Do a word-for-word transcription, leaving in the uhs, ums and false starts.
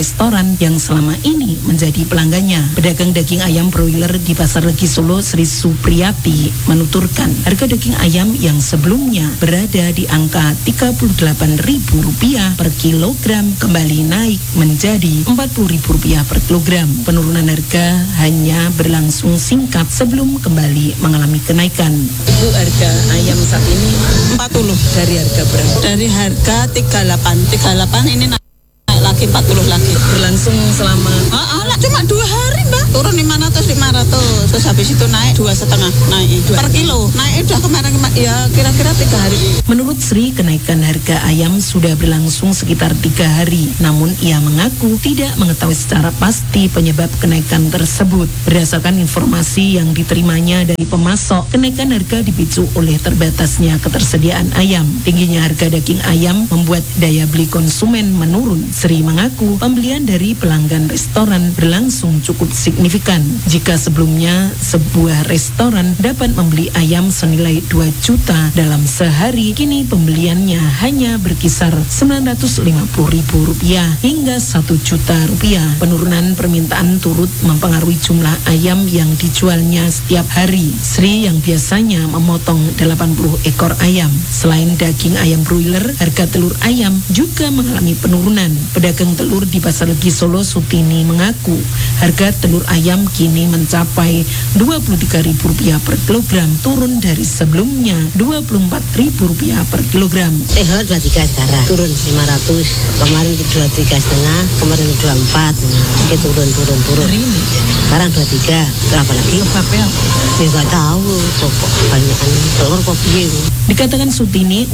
restoran yang selama ini menjadi pelanggannya. Pedagang daging ayam broiler di Pasar Legi Solo, Sri Supriyati, menuturkan harga daging ayam yang sebelumnya berada di angka tiga puluh delapan ribu rupiah per kilogram kembali naik menjadi empat puluh ribu rupiah per kilogram. Penurunan harga hanya berlangsung singkat sebelum kembali mengalami kenaikan. Ibu, harga ayam saat ini empat puluh dari harga berapa? Dari harga tiga puluh delapan, tiga puluh delapan ini naik lagi empat puluh lagi. Berlangsung selama ah, ah, cuma dua hari mbak, turun lima ratus lima ratus, terus habis itu naik dua setengah, naik dua per kilo, naik udah kemarin ya kira-kira tiga hari. Menurut Sri, kenaikan harga ayam sudah berlangsung sekitar tiga hari, namun ia mengaku tidak mengetahui secara pasti penyebab kenaikan tersebut. Berdasarkan informasi yang diterimanya dari pemasok, kenaikan harga dipicu oleh terbatasnya ketersediaan ayam. Tingginya harga daging ayam membuat daya beli konsumen menurun. Sri mengaku pembelian dari pelanggan restoran berlangsung cukup signifikan. Jika sebelumnya sebuah restoran dapat membeli ayam senilai dua juta dalam sehari, kini pembeliannya hanya berkisar sembilan ratus lima puluh ribu rupiah hingga satu juta rupiah. Penurunan permintaan turut mempengaruhi jumlah ayam yang dijualnya setiap hari. Sri yang biasanya memotong delapan puluh ekor ayam. Selain daging ayam broiler, harga telur ayam juga mengalami penurunan. Pedagang telur di Pasar Legi Solo, Sutini, mengaku harga telur ayam kini mencapai dua puluh tiga ribu rupiah per kilogram, turun dari sebelumnya dua puluh empat ribu rupiah per kilogram. Tehor dua puluh tiga sekarang, turun lima ratus, kemarin dua puluh tiga setengah, kemarin dua puluh empat, nah, turun, turun, turun. Hari ini? Sekarang dua puluh tiga, berapa lagi? Sebabnya? Ya nggak tahu, pokok banyak telur kok begini. Dikatakan Sutini,